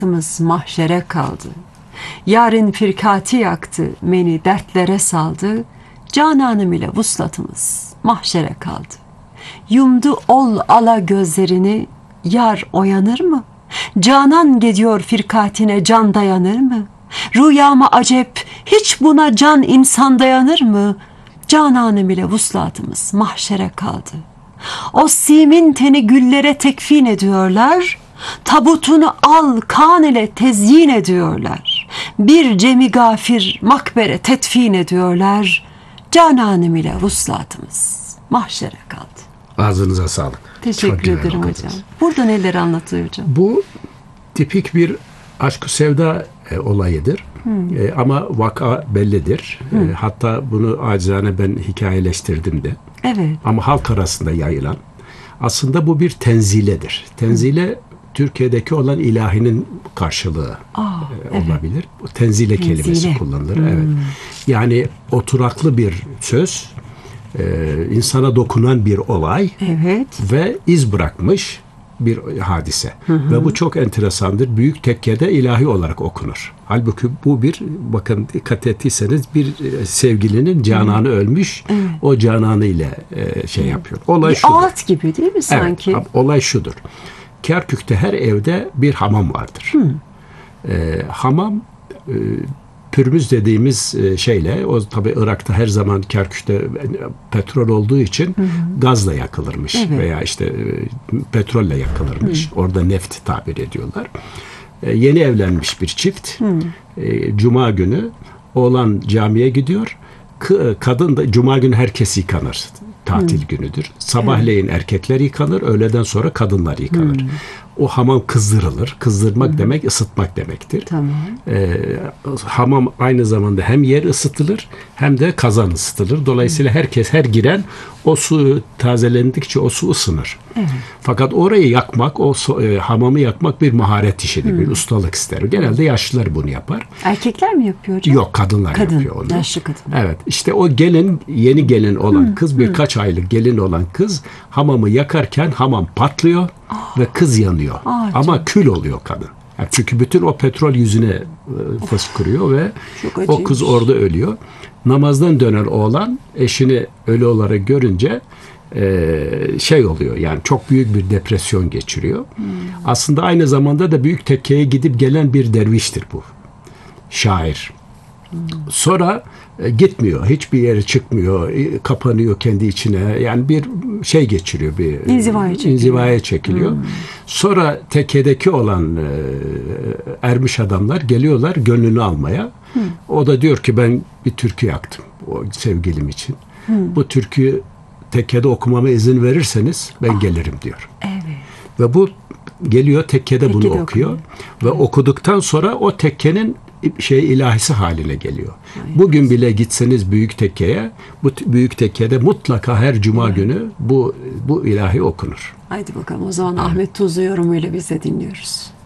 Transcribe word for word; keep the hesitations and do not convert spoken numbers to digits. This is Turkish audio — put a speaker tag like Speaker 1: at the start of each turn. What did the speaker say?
Speaker 1: mahşere kaldı. Yarın firkati yaktı, beni dertlere saldı. Cananım ile vuslatımız mahşere kaldı. Yumdu ol ala gözlerini, yar oyanır mı? Canan gidiyor firkatine, can dayanır mı? Rüyama acep, hiç buna can insan dayanır mı? Cananım ile vuslatımız mahşere kaldı. O simin teni güllere tekfin ediyorlar. Tabutunu al kan ile tezyin ediyorlar. Bir cemi gafir makbere tetfin ediyorlar. Cananım ile vuslatımız mahşere kaldı.
Speaker 2: Ağzınıza sağlık.
Speaker 1: Teşekkür ederim hocam. Burada neler anlatıyor hocam?
Speaker 2: Bu tipik bir aşk-ı sevda e, olayıdır. Hmm. E, ama vaka bellidir. Hmm. E, hatta bunu acizane ben hikayeleştirdim de.
Speaker 1: Evet.
Speaker 2: Ama halk arasında yayılan. Aslında bu bir tenziledir. Tenzile hmm. Türkiye'deki olan ilahinin karşılığı Aa, e, olabilir. Evet. Bu tenzile, tenzile kelimesi kullanılır. Hmm. Evet. Yani oturaklı bir söz, e, insana dokunan bir olay, evet, ve iz bırakmış bir hadise. Hı hı. Ve bu çok enteresandır. Büyük tekkede ilahi olarak okunur. Halbuki bu bir, bakın dikkat ettiyseniz, bir sevgilinin cananı hı. ölmüş. Evet. O cananı ile e, şey yapıyor. Olay
Speaker 1: bir
Speaker 2: şudur.
Speaker 1: ağıt gibi değil mi sanki?
Speaker 2: Evet, olay şudur. Kerkük'te her evde bir hamam vardır. E, hamam e, pürmüz dediğimiz şeyle, o tabii Irak'ta her zaman Kerkük'te petrol olduğu için hı hı. gazla yakılırmış, evet, veya işte petrolle yakılırmış. Hı. Orada neft tabir ediyorlar. E, yeni evlenmiş bir çift. E, Cuma günü oğlan camiye gidiyor. K- kadın da Cuma günü herkes yıkanır. Tatil hmm. günüdür. Sabahleyin evet. erkekler yıkanır, öğleden sonra kadınlar yıkanır. Hmm. O hamam kızdırılır. Kızdırmak hmm. demek ısıtmak demektir. Tamam. Ee, hamam aynı zamanda hem yer ısıtılır hem de kazan ısıtılır. Dolayısıyla hmm. herkes, her giren o su tazelendikçe o su ısınır. Evet. Fakat orayı yakmak, o su, e, hamamı yakmak bir maharet işidir, hmm. bir ustalık ister. Genelde yaşlılar bunu yapar.
Speaker 1: Erkekler mi yapıyor hocam?
Speaker 2: Yok, kadınlar
Speaker 1: kadın,
Speaker 2: yapıyor onu.
Speaker 1: Yaşlı kadın.
Speaker 2: Evet. İşte o gelin, yeni gelin olan hmm. kız, birkaç hmm. aylık gelin olan kız hamamı yakarken hamam patlıyor oh. ve kız yanıyor. Oh, ama çok kül oluyor kadın. Yani çünkü bütün o petrol yüzüne e, fışkırıyor ve o kız orada ölüyor. Namazdan dönen oğlan eşini ölü olarak görünce e, şey oluyor, yani çok büyük bir depresyon geçiriyor. Hmm. Aslında aynı zamanda da büyük tekkeye gidip gelen bir derviştir bu. Şair. Hmm. Sonra e, gitmiyor. Hiçbir yere çıkmıyor. E, kapanıyor kendi içine. Yani bir şey geçiriyor. Bir
Speaker 1: inzivaya çekiliyor.
Speaker 2: İnzivaya çekiliyor. Hmm. Sonra tekkedeki olan e, ermiş adamlar geliyorlar gönlünü almaya. Hmm. O da diyor ki ben bir türkü yaktım o sevgilim için. Hmm. Bu türküyü tekkede okumama izin verirseniz ben ah. gelirim diyor. Evet. Ve bu geliyor tekkede, tekkede bunu okuyor. okuyor. Ve evet. okuduktan sonra o tekkenin şey ilahisi haline geliyor. Aynen. Bugün bile gitseniz büyük tekkeye, bu büyük tekkede mutlaka her cuma evet. günü bu bu ilahi okunur.
Speaker 1: Haydi bakalım o zaman evet. Ahmet Tuzlu yorumuyla biz de dinliyoruz.